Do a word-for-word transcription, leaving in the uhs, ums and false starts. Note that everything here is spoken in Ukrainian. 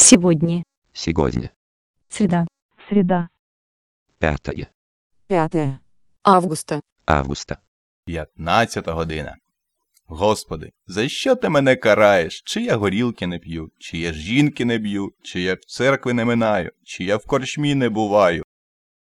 Сегодня. Сегодня. Среда. Среда. Пятое. Пятое. Августа. Августа. П'ятнадцята година. Господи, за що ти мене караєш? Чи я горілки не п'ю, чи я жінки не б'ю, чи я в церкви не минаю, чи я в корчмі не буваю?